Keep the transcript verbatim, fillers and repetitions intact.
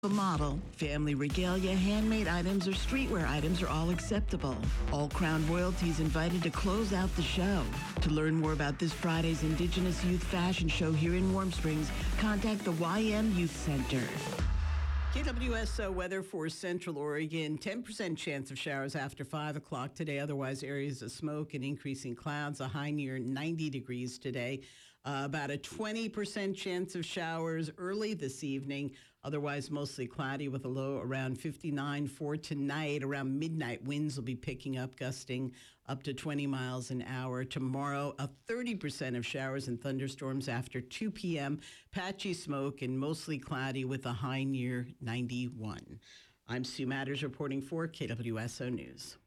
A model, family regalia, handmade items, or streetwear items are all acceptable. All Crown royalties invited to close out the show. To learn more about this Friday's Indigenous Youth Fashion Show here in Warm Springs, contact the Y M Youth Center. K W S O weather for Central Oregon. ten percent chance of showers after five o'clock today. Otherwise, areas of smoke and increasing clouds. A high near ninety degrees today. Uh, about a twenty percent chance of showers early this evening. Otherwise, mostly cloudy with a low around fifty-nine for tonight. Around midnight, winds will be picking up, gusting up to twenty miles an hour. Tomorrow, a thirty percent of showers and thunderstorms after two p.m. Patchy smoke and mostly cloudy with a high near ninety-one. I'm Sue Matters reporting for K W S O News.